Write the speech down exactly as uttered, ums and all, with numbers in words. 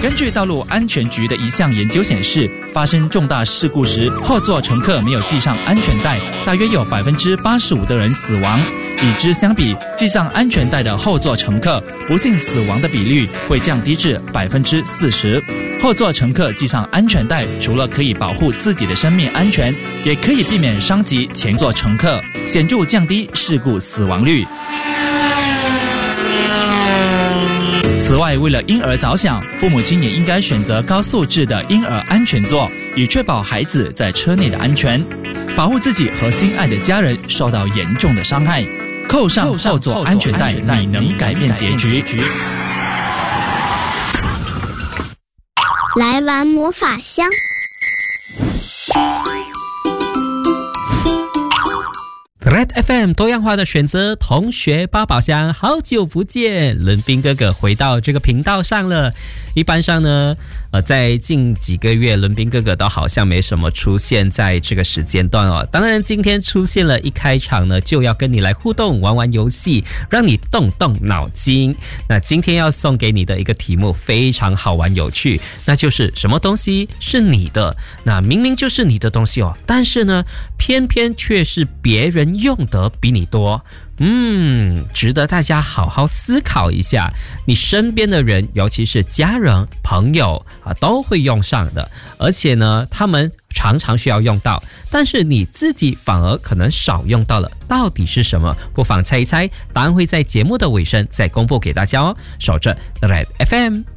根据道路安全局的一项研究显示，发生重大事故时，后座乘客没有系上安全带，大约有百分之八十五的人死亡。与之相比，系上安全带的后座乘客不幸死亡的比率会降低至百分之四十。后座乘客系上安全带，除了可以保护自己的生命安全，也可以避免伤及前座乘客，显著降低事故死亡率。此外，为了婴儿着想，父母亲也应该选择高素质的婴儿安全座，以确保孩子在车内的安全，保护自己和心爱的家人受到严重的伤害。扣上后座安全带，你能改变结局。 来玩魔法箱。 Red F M 多样化的选择，同学八宝箱，好久不见，伦宾哥哥回到这个频道上了。一般上呢，呃，在近几个月，伦宾哥哥都好像没什么出现在这个时间段哦。当然，今天出现了，一开场呢就要跟你来互动，玩玩游戏，让你动动脑筋。那今天要送给你的一个题目非常好玩有趣，那就是什么东西是你的？那明明就是你的东西哦，但是呢，偏偏却是别人用得比你多。嗯，值得大家好好思考一下。你身边的人，尤其是家人、朋友啊，都会用上的，而且呢，他们常常需要用到，但是你自己反而可能少用到了，到底是什么？不妨猜一猜，答案会在节目的尾声再公布给大家哦。守着 The Red F M。